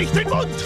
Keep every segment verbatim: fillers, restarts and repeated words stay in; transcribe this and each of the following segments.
nicht den Mund!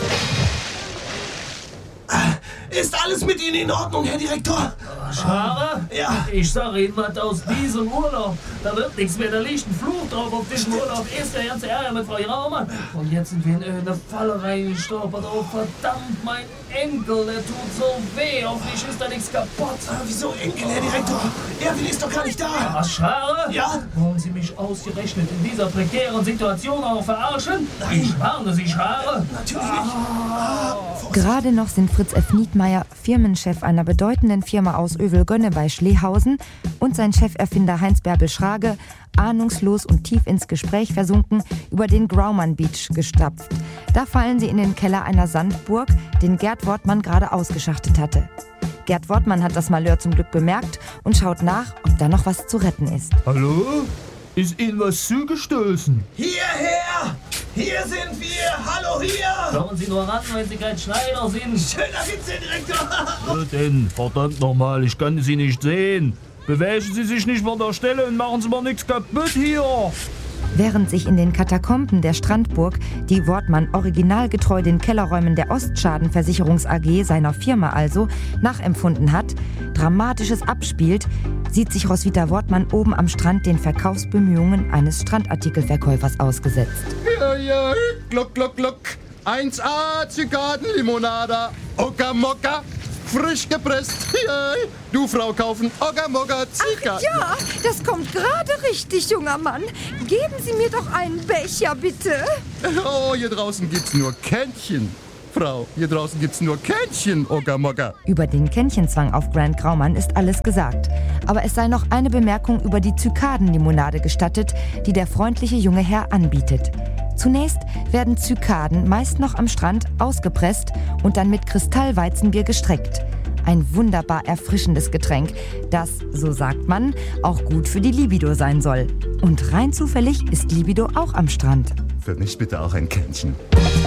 Ist alles mit Ihnen in Ordnung, Herr Direktor? Schade? Ja. Ich sage Ihnen was aus diesem Urlaub. Da wird nichts mehr, da liegt ein Fluch drauf auf diesem Urlaub. Erst der ganze Ärger mit Frau Raumann. Und jetzt sind wir in eine Falle reingestolpert. Oh verdammt, mein Enkel, der tut so weh. Hoffentlich ist da nichts kaputt. Ah, wieso Enkel, Herr Direktor? Erwin ist doch gar nicht da. Was, Schade? Ja? Wollen Sie mich ausgerechnet in dieser prekären Situation auch verarschen? Nein. Ich warne Sie, Schade. Natürlich nicht. Ah, Gerade noch sind Fritz F. Niedmeyer, Firmenchef einer bedeutenden Firma aus Övelgönne bei Schlehausen, und sein Cheferfinder Heinz-Bärbel Schrage ahnungslos und tief ins Gespräch versunken über den Graumann Beach gestapft. Da fallen sie in den Keller einer Sandburg, den Gerd Wortmann gerade ausgeschachtet hatte. Gerd Wortmann hat das Malheur zum Glück bemerkt und schaut nach, ob da noch was zu retten ist. Hallo? Ist Ihnen was zugestoßen? Hierher! Hier sind wir! Hallo, hier! Kommen Sie nur ran, wenn Sie kein Schneider sind. Schöner Witz, Herr Direktor! Wo denn? Verdammt nochmal, ich kann Sie nicht sehen. Bewegen Sie sich nicht von der Stelle und machen Sie mal nichts kaputt hier. Während sich in den Katakomben der Strandburg die Wortmann originalgetreu den Kellerräumen der Ostschadenversicherungs A G, seiner Firma also, nachempfunden hat, Dramatisches abspielt, sieht sich Roswitha Wortmann oben am Strand den Verkaufsbemühungen eines Strandartikelverkäufers ausgesetzt. Ja, ja, gluck, gluck, gluck. eins A Zygardenlimonada, Okamokka, frisch gepresst. Ja, du Frau kaufen, Okamokka, Zygarden. Ja, das kommt gerade richtig, junger Mann. Geben Sie mir doch einen Becher, bitte. Oh, hier draußen gibt's nur Kännchen. Frau, hier draußen gibt's nur Kännchen, Okamokka. Über den Kännchenzwang auf Grant Graumann ist alles gesagt. Aber es sei noch eine Bemerkung über die Zykadenlimonade gestattet, die der freundliche junge Herr anbietet. Zunächst werden Zykaden meist noch am Strand ausgepresst und dann mit Kristallweizenbier gestreckt. Ein wunderbar erfrischendes Getränk, das, so sagt man, auch gut für die Libido sein soll. Und rein zufällig ist Libido auch am Strand. Für mich bitte auch ein Kännchen.